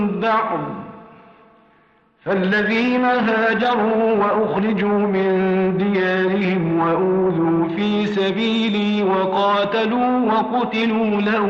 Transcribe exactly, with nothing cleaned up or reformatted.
بعض. فالذين هاجروا وأخرجوا من ديارهم وأوذوا في سبيلي وقاتلوا وقتلوا